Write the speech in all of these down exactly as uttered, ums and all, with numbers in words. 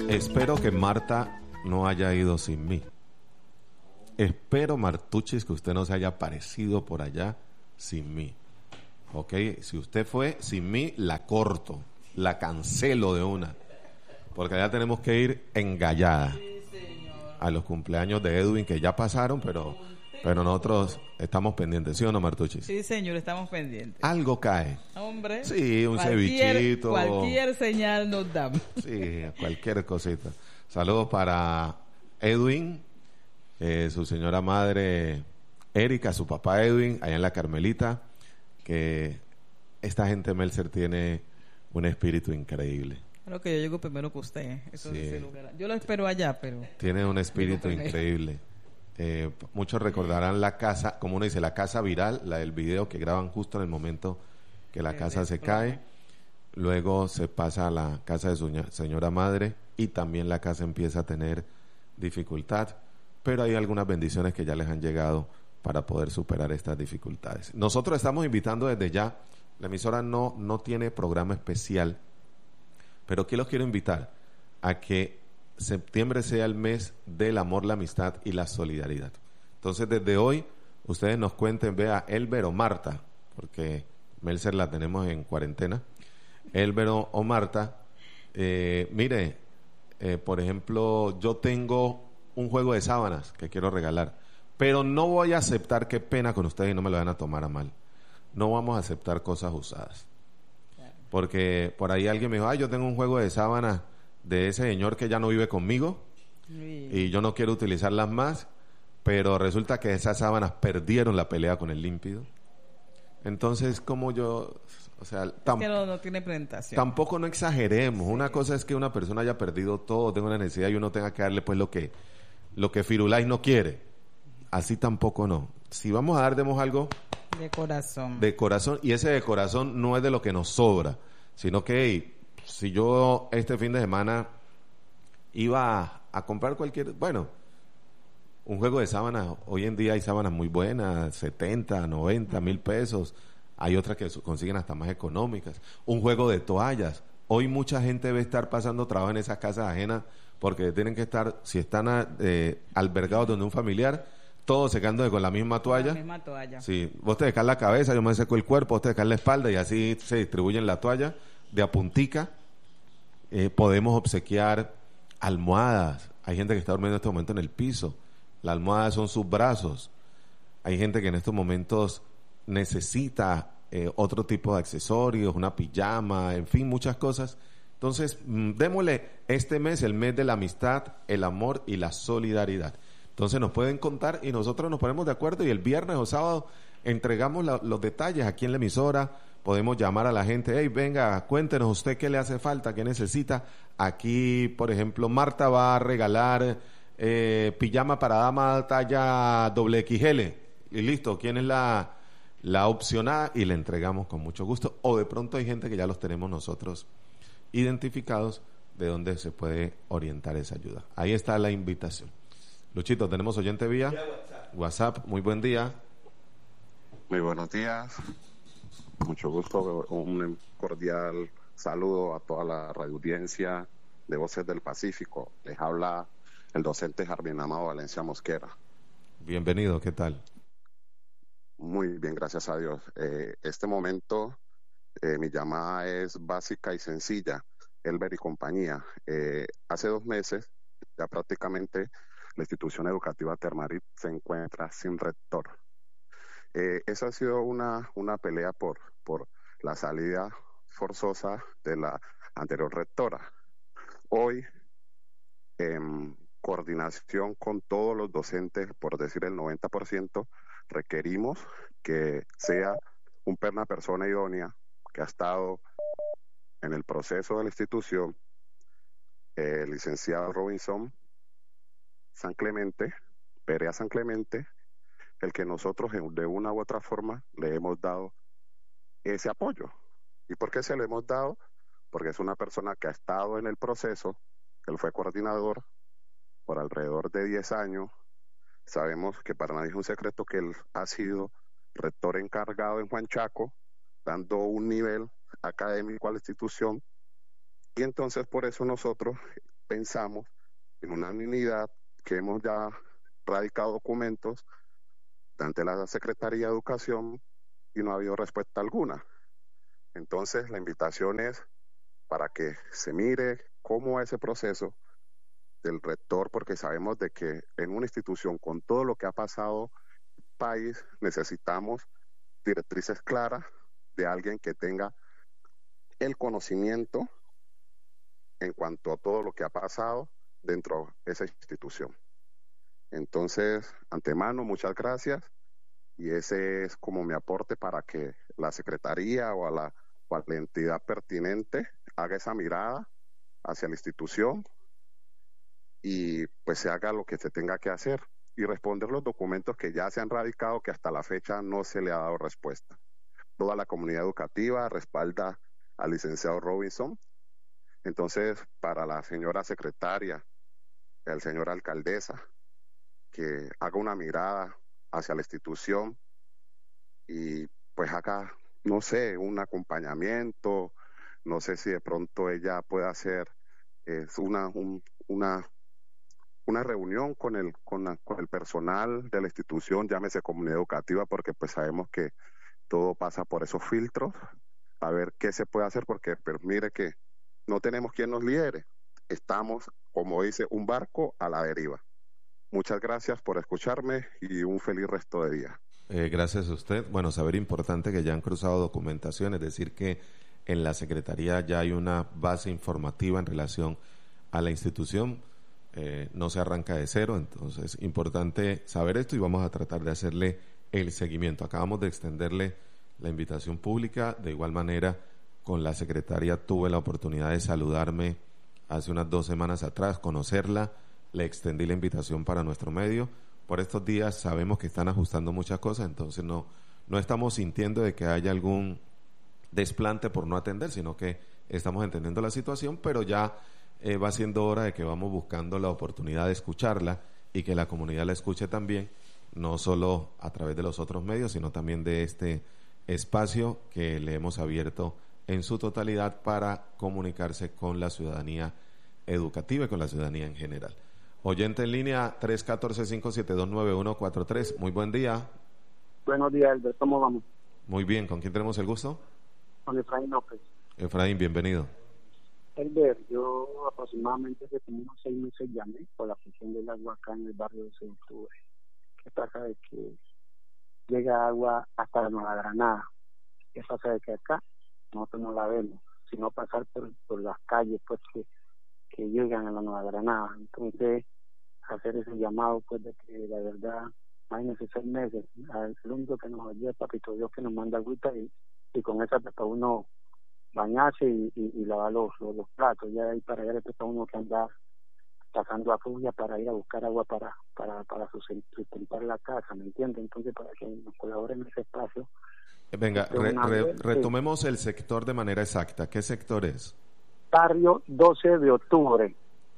Espero que Marta no haya ido sin mí. Espero, Martuchis, que usted no se haya aparecido por allá sin mí. Ok, si usted fue sin mí, la corto, la cancelo de una. Porque allá tenemos que ir engallada a los cumpleaños de Edwin, que ya pasaron, pero, pero nosotros estamos pendientes, ¿sí o no, Martuchis? Sí, señor, estamos pendientes. Algo cae. Hombre. Sí, un cualquier, cevichito. Cualquier señal nos damos. Sí, cualquier cosita. Saludos para Edwin, eh, su señora madre Erika, su papá Edwin, allá en la Carmelita, que esta gente Meltzer tiene un espíritu increíble. Claro que yo llego primero que usted. Eso Sí. es ese lugar. Yo lo espero allá, pero... Tiene un espíritu increíble. Eh, muchos recordarán la casa, como uno dice, la casa viral, la del video que graban justo en el momento que la Que casa se desploma. cae. Luego se pasa a la casa de su ña- señora madre y también la casa empieza a tener dificultad, pero hay algunas bendiciones que ya les han llegado para poder superar estas dificultades. Nosotros estamos invitando desde ya, la emisora no, no tiene programa especial, pero aquí los quiero invitar a que septiembre sea el mes del amor, la amistad y la solidaridad. Entonces, desde hoy, ustedes nos cuenten, vea, Elber o Marta, porque Meltzer la tenemos en cuarentena, Elber o, o Marta, eh, mire, eh, por ejemplo, yo tengo un juego de sábanas que quiero regalar, pero no voy a aceptar, qué pena con ustedes y no me lo van a tomar a mal, no vamos a aceptar cosas usadas. Porque por ahí alguien me dijo, ay, yo tengo un juego de sábanas de ese señor que ya no vive conmigo Sí. y yo no quiero utilizarlas más, pero resulta que esas sábanas perdieron la pelea con el límpido. Entonces, como yo, o sea, tam- Es que no, no tiene presentación. tampoco no exageremos. Una cosa es que una persona haya perdido todo, tenga una necesidad y uno tenga que darle pues lo que lo que Firulais no quiere. Así tampoco no. Si vamos a dar, demos algo De corazón. de corazón, y ese de corazón no es de lo que nos sobra, sino que hey, si yo este fin de semana iba a, a comprar cualquier, bueno, un juego de sábanas, hoy en día hay sábanas muy buenas, setenta, noventa mil pesos, hay otras que su- consiguen hasta más económicas, un juego de toallas, hoy mucha gente debe estar pasando trabajo en esas casas ajenas porque tienen que estar, si están a- eh, albergados donde un familiar, todos secándose con la misma toalla. La misma toalla. Sí, vos te dejas la cabeza, yo me seco el cuerpo, vos te dejas la espalda y así se distribuyen la toalla de a puntica. Eh, podemos obsequiar almohadas. Hay gente que está durmiendo en este momento en el piso. Las almohadas son sus brazos. Hay gente que en estos momentos necesita eh, otro tipo de accesorios, una pijama, en fin, muchas cosas. Entonces, mm, démosle este mes, el mes de la amistad, el amor y la solidaridad. Entonces nos pueden contar y nosotros nos ponemos de acuerdo y el viernes o sábado entregamos la- los detalles aquí en la emisora. Podemos llamar a la gente, hey, venga, cuéntenos usted qué le hace falta, qué necesita. Aquí, por ejemplo, Marta va a regalar eh, pijama para dama talla doble X L. Y listo, ¿quién es la, la opción A? Y le entregamos con mucho gusto. O de pronto hay gente que ya los tenemos nosotros identificados de dónde se puede orientar esa ayuda. Ahí está la invitación. Luchito, tenemos oyente vía WhatsApp. WhatsApp, muy buen día. Muy buenos días, mucho gusto, un cordial saludo a toda la radioaudiencia de Voces del Pacífico. Les habla el docente Jardín Amado Valencia Mosquera. Bienvenido, ¿qué tal? Muy bien, gracias a Dios. Eh, este momento, eh, mi llamada es básica y sencilla. Elber y compañía. Eh, hace dos meses, ya prácticamente, la institución educativa Termarit se encuentra sin rector. Eh, esa ha sido una, una pelea por, por la salida forzosa de la anterior rectora. Hoy, en coordinación con todos los docentes, por decir el noventa por ciento, requerimos que sea una persona idónea que ha estado en el proceso de la institución, el eh, licenciado Robinson San Clemente, Perea San Clemente, el que nosotros de una u otra forma le hemos dado ese apoyo. ¿Y por qué se lo hemos dado? Porque es una persona que ha estado en el proceso, él fue coordinador por alrededor de diez años, sabemos que para nadie es un secreto que él ha sido rector encargado en Juan Chaco, dando un nivel académico a la institución, y entonces por eso nosotros pensamos en unanimidad que hemos ya radicado documentos ante la Secretaría de Educación y no ha habido respuesta alguna. Entonces, la invitación es para que se mire cómo ese proceso del rector, porque sabemos de que en una institución con todo lo que ha pasado en el país necesitamos directrices claras de alguien que tenga el conocimiento en cuanto a todo lo que ha pasado dentro de esa institución. Entonces, antemano, muchas gracias, y ese es como mi aporte para que la Secretaría o a la, o a la entidad pertinente haga esa mirada hacia la institución y pues se haga lo que se tenga que hacer y responder los documentos que ya se han radicado, que hasta la fecha no se le ha dado respuesta. Toda la comunidad educativa respalda al licenciado Robinson. Entonces, para la señora secretaria, el señor alcaldesa, que haga una mirada hacia la institución y pues haga, no sé, un acompañamiento, no sé si de pronto ella puede hacer eh, una, un, una, una reunión con el, con, la, con el personal de la institución, llámese comunidad educativa, porque pues sabemos que todo pasa por esos filtros, a ver qué se puede hacer, porque pero mire que no tenemos quien nos lidere, estamos, como dice, un barco a la deriva. Muchas gracias por escucharme y un feliz resto de día. Eh, gracias a usted. Bueno, saber importante que ya han cruzado documentación, es decir que en la Secretaría ya hay una base informativa en relación a la institución, eh, no se arranca de cero, entonces importante saber esto y vamos a tratar de hacerle el seguimiento. Acabamos de extenderle la invitación pública, de igual manera con la secretaria tuve la oportunidad de saludarme hace unas dos semanas atrás, conocerla, le extendí la invitación para nuestro medio. Por estos días sabemos que están ajustando muchas cosas, entonces no, no estamos sintiendo de que haya algún desplante por no atender, sino que estamos entendiendo la situación, pero ya eh, va siendo hora de que vamos buscando la oportunidad de escucharla y que la comunidad la escuche también, no solo a través de los otros medios, sino también de este espacio que le hemos abierto en su totalidad para comunicarse con la ciudadanía educativa y con la ciudadanía en general. Oyente en línea tres uno cuatro, cinco siete dos, nueve uno cuatro tres. Muy buen día. Buenos días, Elber. ¿Cómo vamos? Muy bien. ¿Con quién tenemos el gusto? Con Efraín López. Efraín, bienvenido. Elber, yo aproximadamente hace como unos seis meses llamé por la función del agua acá en el barrio de San Octubre. ¿Qué pasa? De que llega agua hasta la Nueva Granada. ¿Qué pasa? De que acá nosotros no la vemos, sino pasar por, por las calles pues que, que llegan a la Nueva Granada. Entonces, hacer ese llamado pues de que la verdad, imagínense seis meses, el único que nos ayuda es Papito Dios, que nos manda agüita y, y con esa toca uno bañarse y, y, y lavar los, los, los platos. Ya de ahí para allá le toca uno que andar pasando a furia para ir a buscar agua para para para sustentar la casa, ¿me entiende? Entonces, para que nos colaboren en ese espacio. Venga, re, re, retomemos el sector de manera exacta. ¿Qué sector es? Barrio doce de octubre.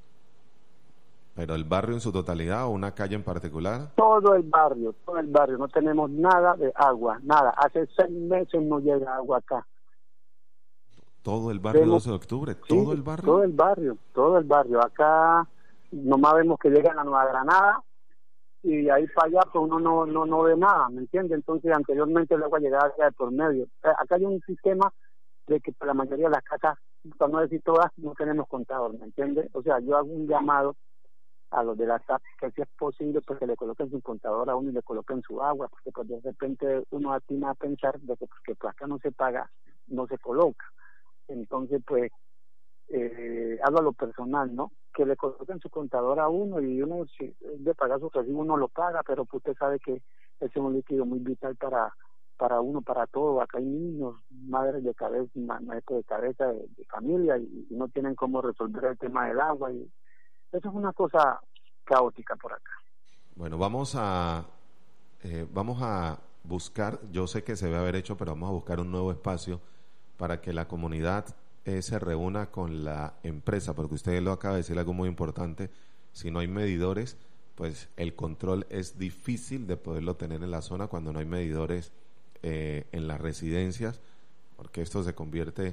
¿Pero el barrio en su totalidad o una calle en particular? Todo el barrio, todo el barrio. No tenemos nada de agua, nada. Hace seis meses no llega agua acá. ¿Todo el barrio vemos, doce de octubre? ¿Todo sí, el barrio? Todo el barrio, todo el barrio. Acá nomás vemos que llega a la Nueva Granada y de ahí para allá pues uno no no no ve nada, ¿me entiende? Entonces anteriormente el agua llegaba de por medio. Acá hay un sistema de que para la mayoría de las casas, para no decir todas, no tenemos contador, ¿me entiende? O sea, yo hago un llamado a los de la S A P que si es posible pues que le coloquen su contador a uno y le coloquen su agua, porque pues de repente uno atina a pensar de que, pues, que pues acá no se paga, no se coloca. Entonces pues eh, hablo a lo personal, ¿no? Que le coloquen su contador a uno y uno, si de pagar su recibo, uno lo paga, pero pues usted sabe que ese es un líquido muy vital para para uno, para todo. Acá hay niños, madres de cabeza, maestros de cabeza de, de familia y, y no tienen cómo resolver el tema del agua y eso es una cosa caótica por acá. Bueno, vamos a eh, vamos a buscar, yo sé que se debe haber hecho, pero vamos a buscar un nuevo espacio para que la comunidad eh, se reúna con la empresa, porque usted lo acaba de decir algo muy importante. Si no hay medidores, pues el control es difícil de poderlo tener en la zona cuando no hay medidores eh, en las residencias, porque esto se convierte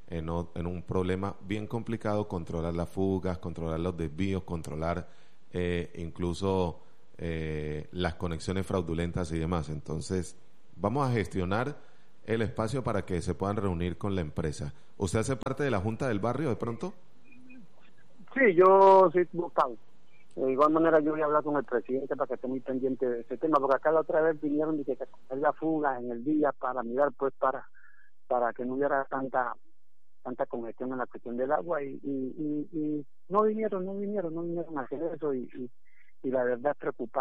en, o- en un problema bien complicado, controlar las fugas, controlar los desvíos, controlar eh, incluso eh, las conexiones fraudulentas y demás. Entonces, vamos a gestionar el espacio para que se puedan reunir con la empresa. ¿Usted hace parte de la Junta del Barrio de pronto? Sí, yo sí, Gustavo. De igual manera yo voy a hablar con el presidente para que esté muy pendiente de ese tema, porque acá la otra vez vinieron y que hacer la fuga en el día para mirar, pues para para que no hubiera tanta tanta congestión en la cuestión del agua y, y, y, y no vinieron, no vinieron, no vinieron a hacer eso y, y, y la verdad es preocupante.